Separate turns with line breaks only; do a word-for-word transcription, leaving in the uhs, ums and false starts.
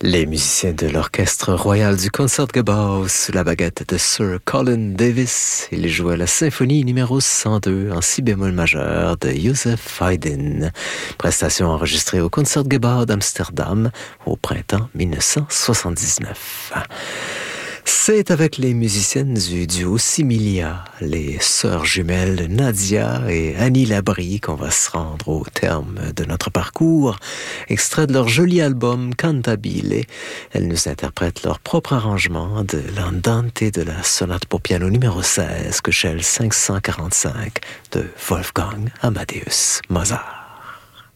Les musiciens de l'Orchestre royal du Concertgebouw sous la baguette de Sir Colin Davis. Ils jouaient la symphonie numéro cent deux en si bémol majeur de Joseph Haydn. Prestation enregistrée au Concertgebouw d'Amsterdam au printemps dix-neuf cent soixante-dix-neuf. C'est avec les musiciennes du duo Similia, les sœurs jumelles Nadia et Annie Labrie, qu'on va se rendre au terme de notre parcours. Extrait de leur joli album Cantabile, elles nous interprètent leur propre arrangement de l'Andante de la sonate pour piano numéro seize, Köchel cinq cent quarante-cinq de Wolfgang Amadeus Mozart.